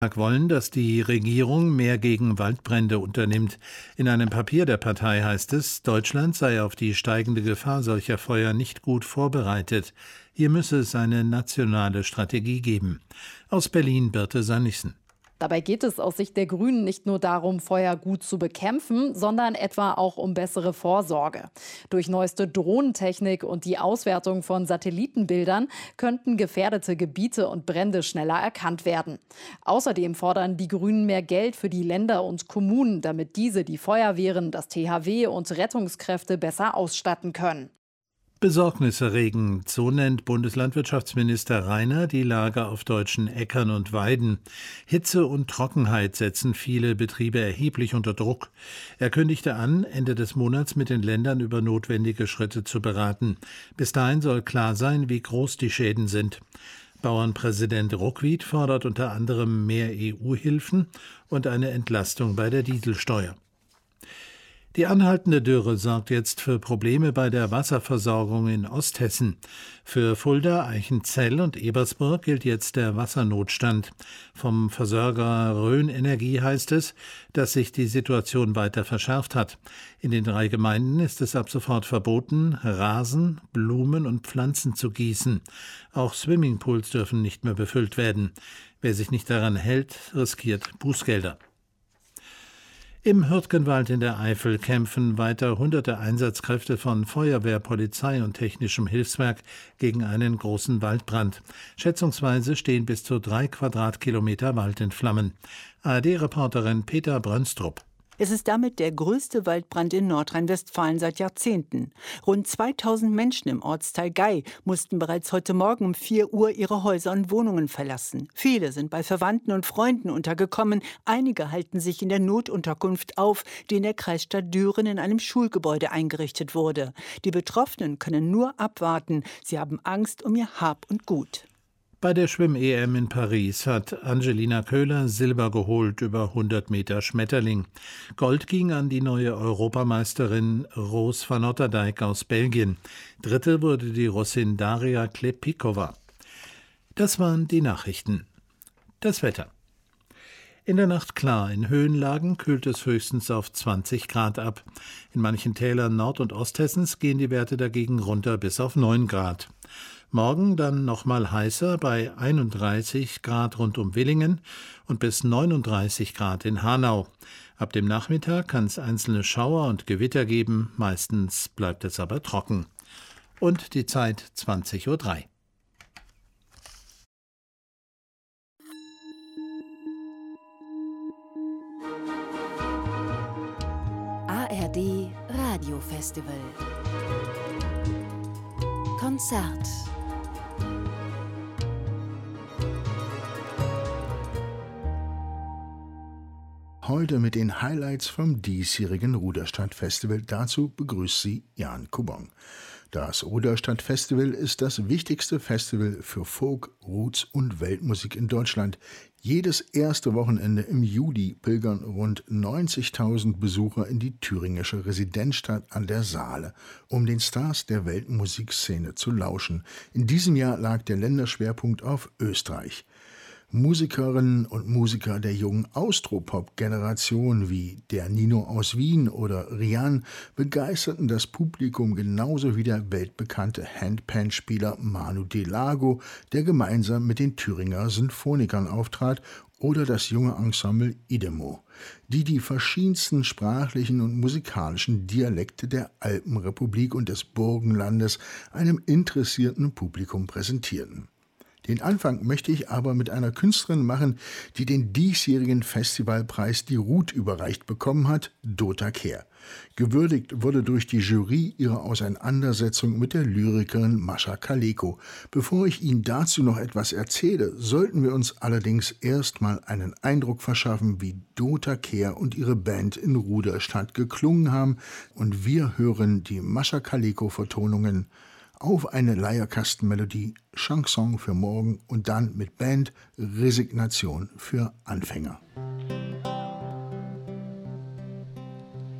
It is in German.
wollen, dass die Regierung mehr gegen Waldbrände unternimmt. In einem Papier der Partei heißt es, Deutschland sei auf die steigende Gefahr solcher Feuer nicht gut vorbereitet. Hier müsse es eine nationale Strategie geben. Aus Berlin Birte Sönnigsen. Dabei geht es aus Sicht der Grünen nicht nur darum, Feuer gut zu bekämpfen, sondern etwa auch um bessere Vorsorge. Durch neueste Drohnentechnik und die Auswertung von Satellitenbildern könnten gefährdete Gebiete und Brände schneller erkannt werden. Außerdem fordern die Grünen mehr Geld für die Länder und Kommunen, damit diese die Feuerwehren, das THW und Rettungskräfte besser ausstatten können. Besorgniserregend, so nennt Bundeslandwirtschaftsminister Rainer die Lage auf deutschen Äckern und Weiden. Hitze und Trockenheit setzen viele Betriebe erheblich unter Druck. Er kündigte an, Ende des Monats mit den Ländern über notwendige Schritte zu beraten. Bis dahin soll klar sein, wie groß die Schäden sind. Bauernpräsident Ruckwied fordert unter anderem mehr EU-Hilfen und eine Entlastung bei der Dieselsteuer. Die anhaltende Dürre sorgt jetzt für Probleme bei der Wasserversorgung in Osthessen. Für Fulda, Eichenzell und Ebersburg gilt jetzt der Wassernotstand. Vom Versorger Rhön Energie heißt es, dass sich die Situation weiter verschärft hat. In den 3 Gemeinden ist es ab sofort verboten, Rasen, Blumen und Pflanzen zu gießen. Auch Swimmingpools dürfen nicht mehr befüllt werden. Wer sich nicht daran hält, riskiert Bußgelder. Im Hürtgenwald in der Eifel kämpfen weiter hunderte Einsatzkräfte von Feuerwehr, Polizei und technischem Hilfswerk gegen einen großen Waldbrand. Schätzungsweise stehen bis zu 3 Quadratkilometer Wald in Flammen. ARD-Reporterin Peter Brönstrup. Es ist damit der größte Waldbrand in Nordrhein-Westfalen seit Jahrzehnten. Rund 2000 Menschen im Ortsteil Gei mussten bereits heute Morgen um 4 Uhr ihre Häuser und Wohnungen verlassen. Viele sind bei Verwandten und Freunden untergekommen. Einige halten sich in der Notunterkunft auf, die in der Kreisstadt Düren in einem Schulgebäude eingerichtet wurde. Die Betroffenen können nur abwarten. Sie haben Angst um ihr Hab und Gut. Bei der Schwimm-EM in Paris hat Angelina Köhler Silber geholt über 100 Meter Schmetterling. Gold ging an die neue Europameisterin Roos van Otterdijk aus Belgien. Dritte wurde die Russin Daria Klepikova. Das waren die Nachrichten. Das Wetter. In der Nacht klar, in Höhenlagen kühlt es höchstens auf 20 Grad ab. In manchen Tälern Nord- und Osthessens gehen die Werte dagegen runter bis auf 9 Grad. Morgen dann nochmal heißer bei 31 Grad rund um Willingen und bis 39 Grad in Hanau. Ab dem Nachmittag kann es einzelne Schauer und Gewitter geben, meistens bleibt es aber trocken. Und die Zeit 20:03 Uhr. ARD Radiofestival Konzert. Heute mit den Highlights vom diesjährigen Ruderstadt-Festival. Dazu begrüßt Sie Jan Kubong. Das Ruderstadt-Festival ist das wichtigste Festival für Folk, Roots und Weltmusik in Deutschland. Jedes erste Wochenende im Juli pilgern rund 90.000 Besucher in die thüringische Residenzstadt an der Saale, um den Stars der Weltmusikszene zu lauschen. In diesem Jahr lag der Länderschwerpunkt auf Österreich. Musikerinnen und Musiker der jungen Austropop-Generation wie der Nino aus Wien oder Rian begeisterten das Publikum genauso wie der weltbekannte Handpan-Spieler Manu Delago, der gemeinsam mit den Thüringer Sinfonikern auftrat, oder das junge Ensemble Idemo, die verschiedensten sprachlichen und musikalischen Dialekte der Alpenrepublik und des Burgenlandes einem interessierten Publikum präsentierten. Den Anfang möchte ich aber mit einer Künstlerin machen, die den diesjährigen Festivalpreis die Ruth überreicht bekommen hat, Dota Kehr. Gewürdigt wurde durch die Jury ihre Auseinandersetzung mit der Lyrikerin Mascha Kaleko. Bevor ich Ihnen dazu noch etwas erzähle, sollten wir uns allerdings erstmal einen Eindruck verschaffen, wie Dota Kehr und ihre Band in Ruderstadt geklungen haben. Und wir hören die Mascha Kaleko-Vertonungen auf eine Leierkastenmelodie, Chanson für morgen und dann mit Band Resignation für Anfänger.